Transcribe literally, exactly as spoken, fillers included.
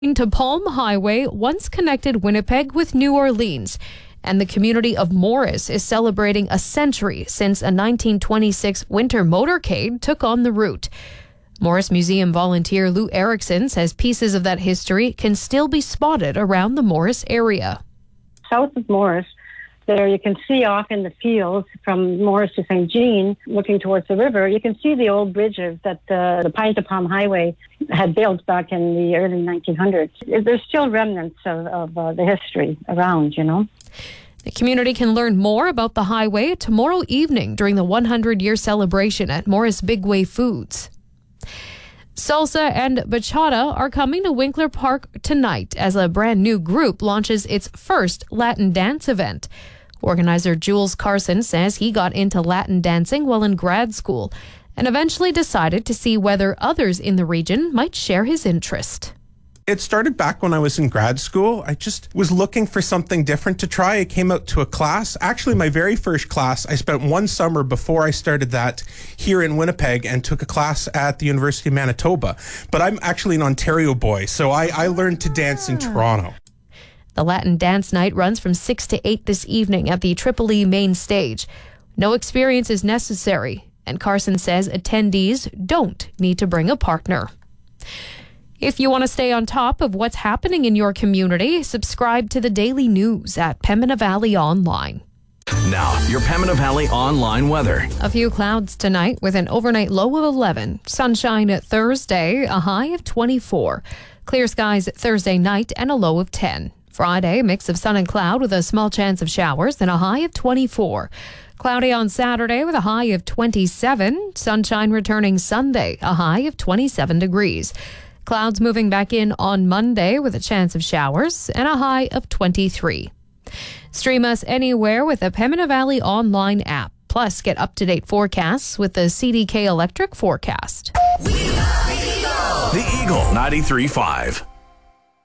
To Palm Highway once connected Winnipeg with New Orleans, and the community of Morris is celebrating a century since a nineteen twenty-six winter motorcade took on the route. Morris Museum volunteer Lou Erickson says pieces of that history can still be spotted around the Morris area. South of Morris, there you can see off in the fields from Morris to Saint Jean, looking towards the river, you can see the old bridges that the, the Pine to Palm Highway had built back in the early nineteen hundreds. There's still remnants of, of uh, the history around, you know. The community can learn more about the highway tomorrow evening during the one hundred year celebration at Morris Bigway Foods. Salsa and bachata are coming to Winkler Park tonight as a brand new group launches its first Latin dance event. Organizer Jules Carson says he got into Latin dancing while in grad school and eventually decided to see whether others in the region might share his interest. It started back when I was in grad school. I just was looking for something different to try. I came out to a class. Actually, my very first class, I spent one summer before I started that here in Winnipeg and took a class at the University of Manitoba. But I'm actually an Ontario boy, so I, I learned to dance in Toronto. The Latin Dance Night runs from six to eight this evening at the Tripoli main stage. No experience is necessary, and Carson says attendees don't need to bring a partner. If you want to stay on top of what's happening in your community, subscribe to the daily news at Pembina Valley Online. Now, your Pembina Valley online weather. A few clouds tonight with an overnight low of eleven. Sunshine at Thursday, a high of twenty-four. Clear skies Thursday night and a low of ten. Friday, a mix of sun and cloud with a small chance of showers and a high of twenty-four. Cloudy on Saturday with a high of twenty-seven. Sunshine returning Sunday, a high of twenty-seven degrees. Clouds moving back in on Monday with a chance of showers and a high of twenty-three. Stream us anywhere with the Pembina Valley online app. Plus, get up-to-date forecasts with the C D K Electric forecast. The Eagle ninety-three point five.